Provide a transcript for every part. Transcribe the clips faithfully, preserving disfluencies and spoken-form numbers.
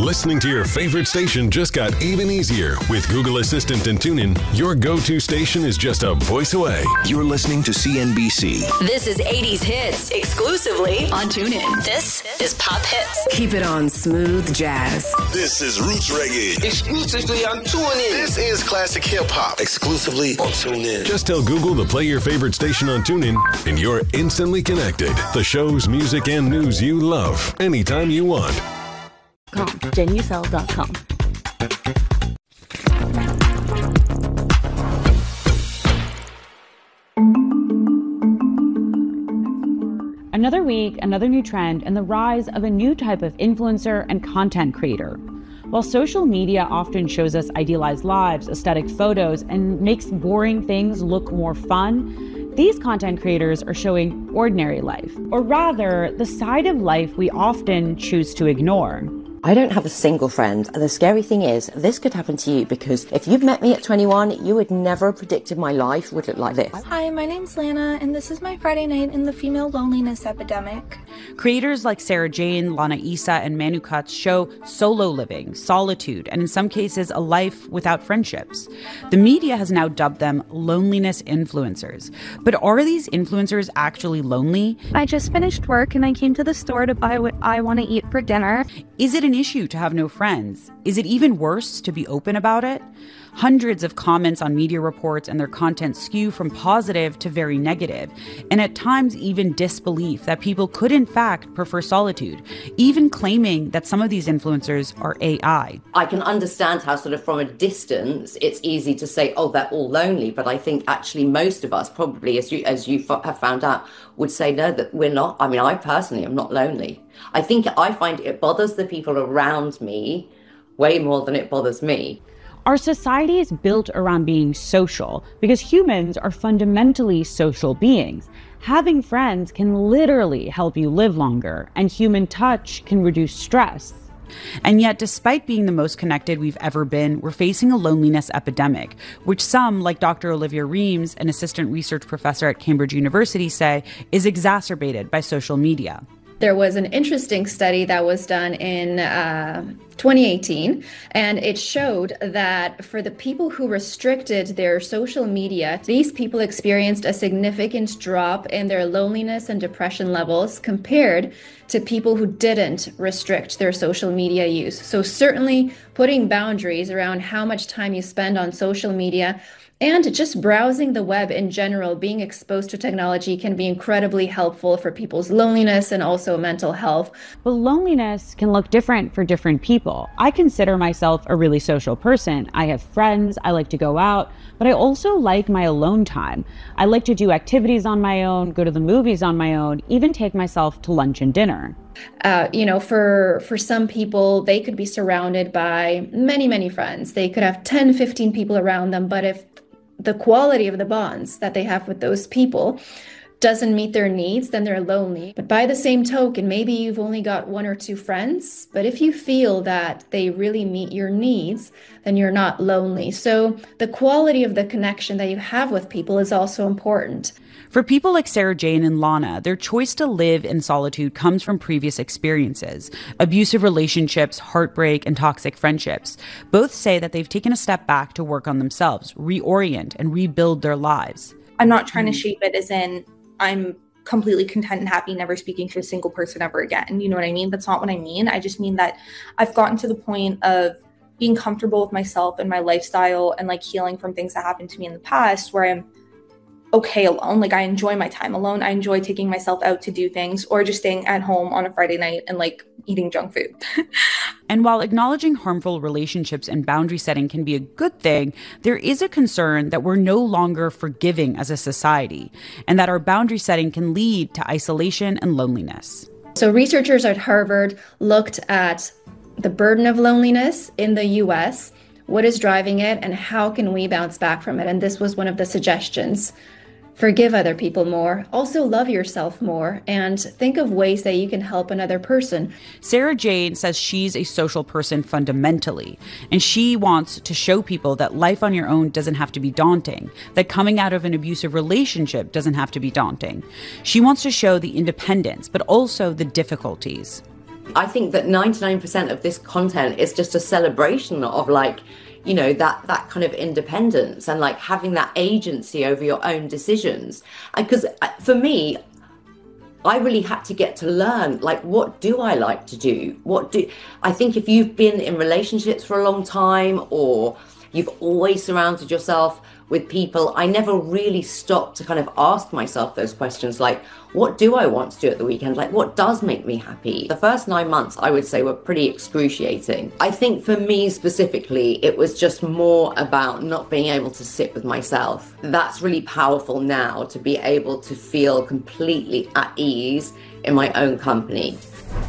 Listening to your favorite station just got even easier. With Google Assistant and TuneIn, your go-to station is just a voice away. You're listening to C N B C. This is eighties Hits, exclusively on TuneIn. This is Pop Hits. Keep it on smooth jazz. This is Roots Reggae. Exclusively on TuneIn. This is Classic Hip Hop. Exclusively on TuneIn. Just tell Google to play your favorite station on TuneIn, and you're instantly connected. The shows, music, and news you love, anytime you want. Genucel dot com. Another week, another new trend, and the rise of a new type of influencer and content creator. While social media often shows us idealized lives, aesthetic photos, and makes boring things look more fun, these content creators are showing ordinary life, or rather, the side of life we often choose to ignore. I don't have a single friend, and the scary thing is, this could happen to you, because if you've met me at twenty-one, you would never have predicted my life would look like this. Hi, my name's Lana, and this is my Friday night in the female loneliness epidemic. Creators like Sarah Jane, Lana Issa, and Manu Katz show solo living, solitude, and in some cases, a life without friendships. The media has now dubbed them loneliness influencers. But are these influencers actually lonely? I just finished work, and I came to the store to buy what I want to eat for dinner. Is it an issue to have no friends? Is it even worse to be open about it? Hundreds of comments on media reports and their content skew from positive to very negative, and at times even disbelief that people could in fact prefer solitude, even claiming that some of these influencers are A I. I can understand how sort of from a distance it's easy to say, oh, they're all lonely, but I think actually most of us probably, as you as you f- have found out, would say no, that we're not. I mean, I personally am not lonely. I think I find it bothers the people around me way more than it bothers me. Our society is built around being social because humans are fundamentally social beings. Having friends can literally help you live longer, and human touch can reduce stress. And yet, despite being the most connected we've ever been, we're facing a loneliness epidemic, which some, like Doctor Olivia Reams, an assistant research professor at Cambridge University, say is exacerbated by social media. There was an interesting study that was done in uh, twenty eighteen, and it showed that for the people who restricted their social media, these people experienced a significant drop in their loneliness and depression levels compared to people who didn't restrict their social media use. So certainly putting boundaries around how much time you spend on social media and just browsing the web in general, being exposed to technology can be incredibly helpful for people's loneliness and also mental health. But loneliness can look different for different people. I consider myself a really social person. I have friends, I like to go out, but I also like my alone time. I like to do activities on my own, go to the movies on my own, even take myself to lunch and dinner. Uh, you know, for for some people, they could be surrounded by many, many friends. They could have ten, fifteen people around them, but if the quality of the bonds that they have with those people doesn't meet their needs, then they're lonely. But by the same token, maybe you've only got one or two friends, but if you feel that they really meet your needs, then you're not lonely. So the quality of the connection that you have with people is also important. For people like Sarah Jane and Lana, their choice to live in solitude comes from previous experiences, abusive relationships, heartbreak, and toxic friendships. Both say that they've taken a step back to work on themselves, reorient, and rebuild their lives. I'm not trying to shape it as in I'm completely content and happy, never speaking to a single person ever again. You know what I mean? That's not what I mean. I just mean that I've gotten to the point of being comfortable with myself and my lifestyle and like healing from things that happened to me in the past where I'm okay alone. Like I enjoy my time alone. I enjoy taking myself out to do things or just staying at home on a Friday night and like eating junk food. And while acknowledging harmful relationships and boundary setting can be a good thing, there is a concern that we're no longer forgiving as a society and that our boundary setting can lead to isolation and loneliness. So researchers at Harvard looked at the burden of loneliness in the U S, what is driving it, and how can we bounce back from it? And this was one of the suggestions. Forgive other people more, also love yourself more, and think of ways that you can help another person. Sarah Jane says she's a social person fundamentally, and she wants to show people that life on your own doesn't have to be daunting, that coming out of an abusive relationship doesn't have to be daunting. She wants to show the independence, but also the difficulties. I think that ninety-nine percent of this content is just a celebration of like, you know, that that kind of independence and like having that agency over your own decisions. And because for me, I really had to get to learn, like, what do I like to do? What do I think if you've been in relationships for a long time, or you've always surrounded yourself with people, I never really stopped to kind of ask myself those questions, like, what do I want to do at the weekend? Like, what does make me happy? The first nine months, I would say, were pretty excruciating. I think for me specifically, it was just more about not being able to sit with myself. That's really powerful now, to be able to feel completely at ease in my own company.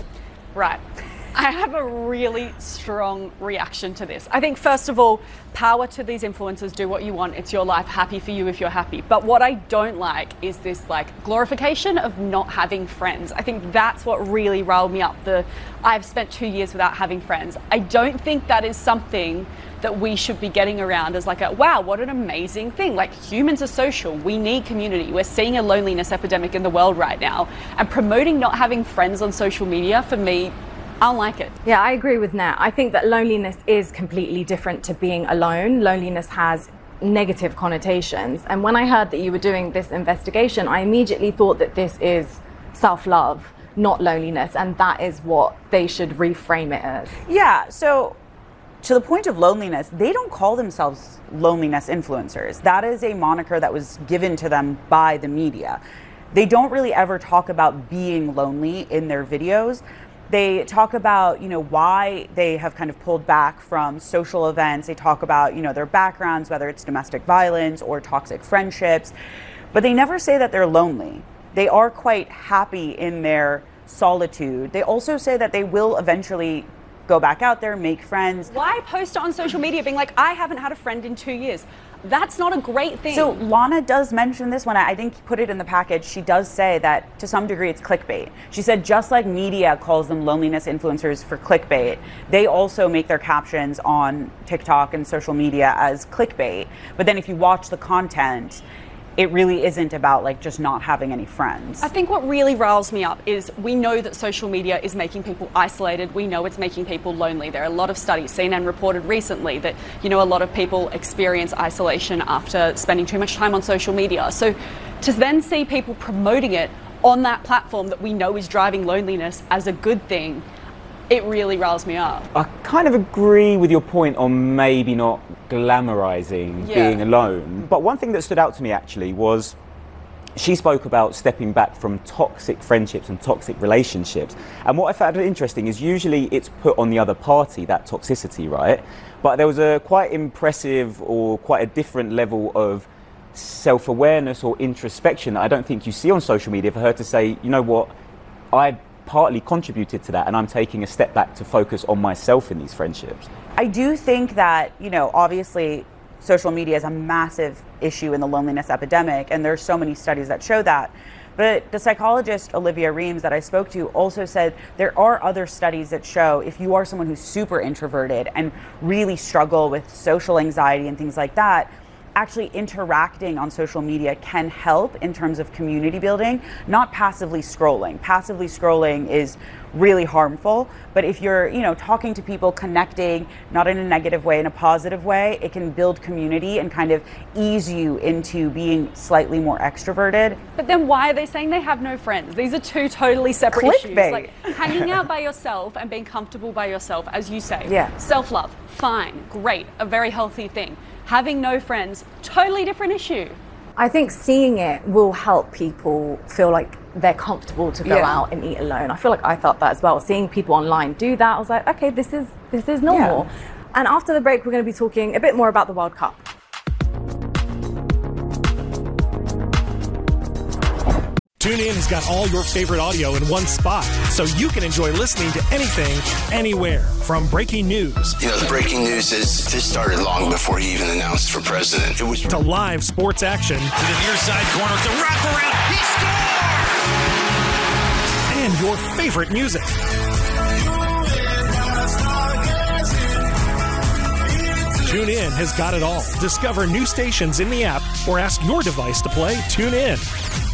Right. I have a really strong reaction to this. I think, first of all, power to these influencers, do what you want, it's your life, happy for you if you're happy. But what I don't like is this like glorification of not having friends. I think that's what really riled me up. The I've spent two years without having friends. I don't think that is something that we should be getting around as like a, wow, what an amazing thing. Like, humans are social, we need community. We're seeing a loneliness epidemic in the world right now. And promoting not having friends on social media, for me, I don't like it. Yeah, I agree with Nat. I think that loneliness is completely different to being alone. Loneliness has negative connotations. And when I heard that you were doing this investigation, I immediately thought that this is self-love, not loneliness. And that is what they should reframe it as. Yeah, so to the point of loneliness, they don't call themselves loneliness influencers. That is a moniker that was given to them by the media. They don't really ever talk about being lonely in their videos. They talk about, you know, why they have kind of pulled back from social events. They talk about, you know, their backgrounds, whether it's domestic violence or toxic friendships, but they never say that they're lonely. They are quite happy in their solitude. They also say that they will eventually go back out there, make friends. Why post it on social media being like, I haven't had a friend in two years? That's not a great thing. So Lana does mention this one. I didn't put it in the package. She does say that to some degree it's clickbait. She said just like media calls them loneliness influencers for clickbait, they also make their captions on TikTok and social media as clickbait. But then if you watch the content, it really isn't about like just not having any friends. I think what really riles me up is we know that social media is making people isolated. We know it's making people lonely. There are a lot of studies. C N N reported recently that, you know, a lot of people experience isolation after spending too much time on social media. So to then see people promoting it on that platform that we know is driving loneliness as a good thing, it really riles me up. I kind of agree with your point on maybe not glamorizing Yeah. being alone. But one thing that stood out to me actually was she spoke about stepping back from toxic friendships and toxic relationships. And what I found interesting is usually it's put on the other party, that toxicity, right? But there was a quite impressive or quite a different level of self-awareness or introspection that I don't think you see on social media for her to say, you know what, I partly contributed to that and I'm taking a step back to focus on myself in these friendships. I do think that, you know, obviously social media is a massive issue in the loneliness epidemic, and there's so many studies that show that. But the psychologist Olivia Reams that I spoke to also said there are other studies that show if you are someone who's super introverted and really struggle with social anxiety and things like that, actually interacting on social media can help in terms of community building, not passively scrolling. Passively scrolling is really harmful, but if you're, you know, talking to people, connecting, not in a negative way, in a positive way, it can build community and kind of ease you into being slightly more extroverted. But then why are they saying they have no friends? These are two totally separate Clickbait. issues. Like hanging out by yourself and being comfortable by yourself, as you say. Yeah. Self-love, fine, great, a very healthy thing. Having no friends, totally different issue. I think seeing it will help people feel like they're comfortable to go Yeah. out and eat alone. I feel like I felt that as well. Seeing people online do that, I was like, okay, this is this is normal. Yeah. And after the break, we're going to be talking a bit more about the World Cup. TuneIn has got all your favorite audio in one spot, so you can enjoy listening to anything, anywhere. From breaking news. You know, the breaking news is this started long before he even announced for president. It was to live sports action. To the near side corner, the wraparound, he scores! And your favorite music. TuneIn has got it all. Discover new stations in the app or ask your device to play TuneIn.